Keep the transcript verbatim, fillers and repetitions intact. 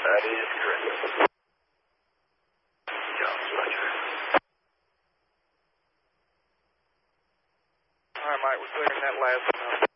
That is correct. Jones, roger. All right, Mike, we're clearing that last one up.